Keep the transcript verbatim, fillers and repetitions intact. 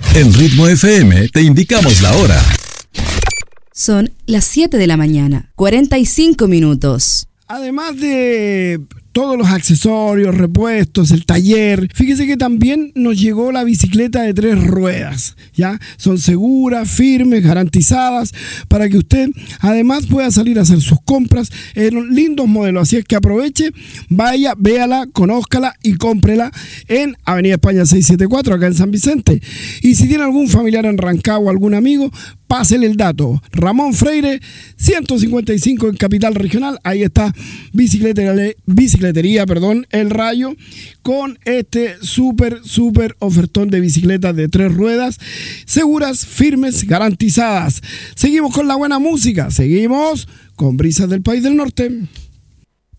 En Ritmo F M te indicamos la hora. Son las siete de la mañana, cuarenta y cinco minutos. Además de todos los accesorios, repuestos, el taller, fíjese que también nos llegó la bicicleta de tres ruedas, ¿ya? Son seguras, firmes, garantizadas, para que usted además pueda salir a hacer sus compras en lindos modelos. Así es que aproveche, vaya, véala, conózcala y cómprela en Avenida España seiscientos setenta y cuatro, acá en San Vicente. Y si tiene algún familiar en Rancagua, algún amigo, pásele el dato. Ramón Freire, ciento cincuenta y cinco en Capital Regional. Ahí está bicicletería, bicicletería, perdón, El Rayo, con este súper, súper ofertón de bicicletas de tres ruedas, seguras, firmes, garantizadas. Seguimos con la buena música. Seguimos con Brisas del País del Norte.